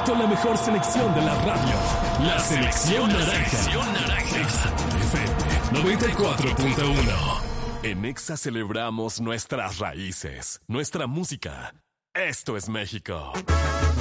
con la mejor selección de la radio. La Selección Naranja. Exa FM 94.1. En Exa celebramos nuestras raíces, nuestra música. Esto es México.